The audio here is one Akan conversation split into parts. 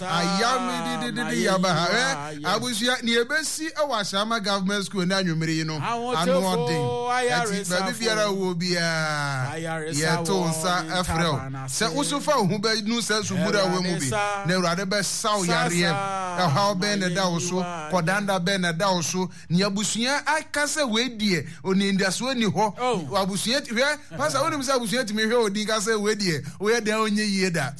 ayam di yaba abusia ni ebesi awashama government school na anwumere yi no anu odin baby biara wo bia ye to nsa afrel se usufa hu ba nu se subura we mu bi na urade be saw yare how be na da oso kodanda be na da oso ni abusia akase we die oni ndaso ni ho abusia hwe pasa woni mse abusia ti me hwe odin kase we die we da onye yie da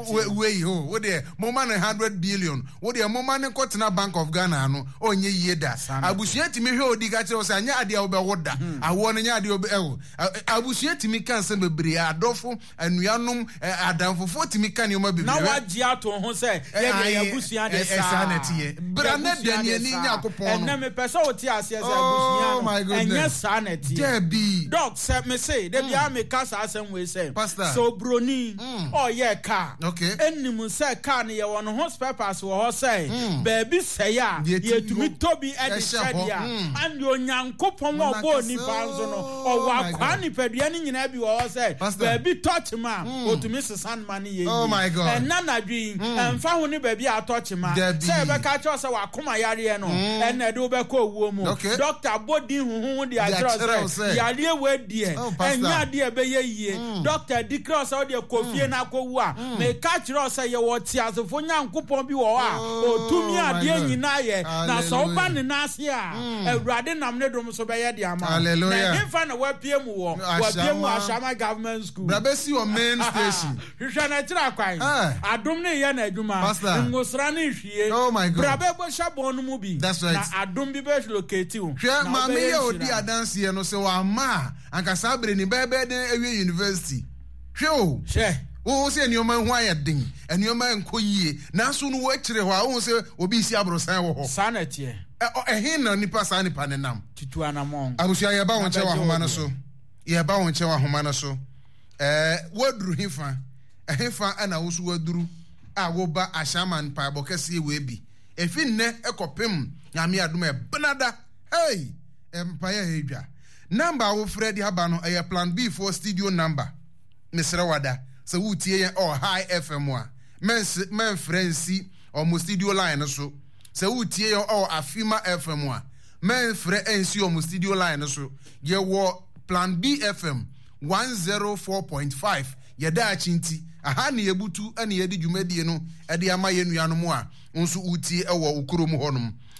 we ho we de mo man 100 billion wo de mo man kotena Bank of Ghana no onye yie da abusia ti me hwe odi ka che o se anya ade wo be woda awo no nya ade wo be abusia ti mi kan se bebre adofo anuanom adamfofo ti mi kan ni o ma bebre na waji ato ho se ye be abusia de sa na tie bra na de ni nya akopon no me pese o ti ase abusia enya sa na tie debi dog se me say de bia me kasa asem we say so broni oh yeah car okay enim say car ne ye won ho papers wo ho say baby say ya ye tumi tobi e de shadia and onyankopon wo bo ni panzo no o wa kwa ni padua ni nyina bi wo say baby touch ma o tumi sesan ma ni ye oh my god en na nadwin emfa ho ni baby a touch ma say be ka cho say wa koma yare no en na de wo be ko owuo mu doctor body huhu de ajro say yare we die enya de be ye yie doctor di cross o de kofie na kowu a me ka chiro say ye wo ti asofo nyankopon bi wo a o tumi ade nyina ye na so ba ne na ase a awurade nam ne dom so be ye de ama na infa na wapie mu wo wapie mu Ashama government school brabesi o main station hwehwe na tira kwan adom ne ye na adwuma ngosra ne hwie oh my god brabe bo shabon no mu bi na adom bi be locate wo hwe ma me ye odi adanse no se wa ma ankasa bre ni bebe den ewie university hwe o wo se enioma hu ayedin enioma enkoyie nanso no wo akire ho a wo se obi si abrosan wo ho sanete ehin na nipa sa nipa ne nam titu anamon abusia ye ba won che wa homa no so ye ba won che wa homa no so waduru hifa ehifa ana wo so waduru a wo ba Ashaman pa bokese we bi efi nne ekopem nyame adom e benada hey empire hedwa number wo Freddy haba no plan B for studio number Mr. Wada so wutie or high FM wa men friendsi or mo studio line so wutie or Afima FM wa men friendsi or mo studio line so ye wo plan B FM 104.5 ye da chinti aha ne yebutu ane ye di dwumadie no e de ama ye nuanom a nso wutie e wo okurom honom